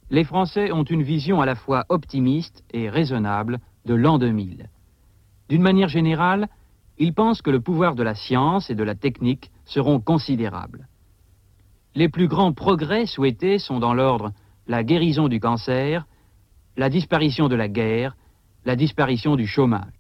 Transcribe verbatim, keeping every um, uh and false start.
Les Français ont une vision à la fois optimiste et raisonnable de l'an deux mille. D'une manière générale, ils pensent que le pouvoir de la science et de la technique seront considérables. Les plus grands progrès souhaités sont dans l'ordre la guérison du cancer, la disparition de la guerre, la disparition du chômage.